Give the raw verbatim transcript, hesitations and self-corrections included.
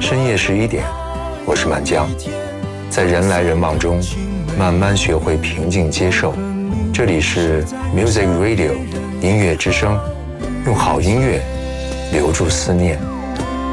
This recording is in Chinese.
深夜十一点，我是满江，在人来人往中，慢慢学会平静接受。这里是 Music Radio 音乐之声，用好音乐留住思念。